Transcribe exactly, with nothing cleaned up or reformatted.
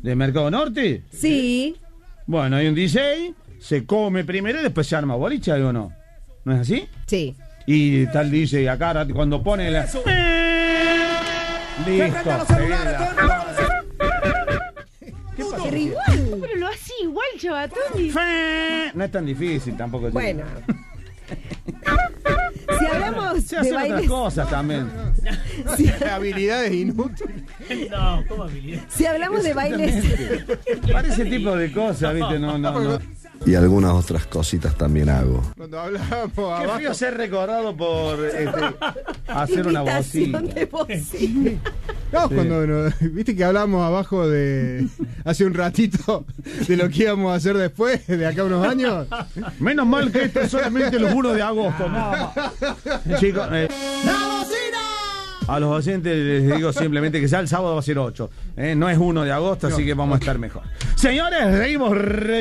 ¿De Mercado Norte? Sí. Bueno, hay un D J, se come primero y después se arma boliche, ¿o no? ¿No es así? Sí. Y tal D J acá, cuando pone la... Listo. ¿Qué pasa? Pero igual. Pero lo hace igual, Chabatoni. No es tan difícil tampoco. Bueno. Si hablamos se de hacen bailes... otras cosas también. Si... habilidades inútiles. No, ¿cómo habilidades? Si hablamos de bailes... Para ese tipo de cosas, ¿viste? No, no, no. Y algunas otras cositas también hago. Cuando hablábamos Qué abajo. frío ser recordado por este, hacer una bocina. De bocina. No, Sí. cuando no, viste que hablamos abajo de hace un ratito de lo que íbamos a hacer después, de acá a unos años. Menos mal que esto es solamente el uno de agosto, nada más. Chicos, eh, a los oyentes les digo simplemente que sea el sábado va a ser ocho. Eh, no es uno de agosto, así que vamos a estar mejor. Señores, seguimos re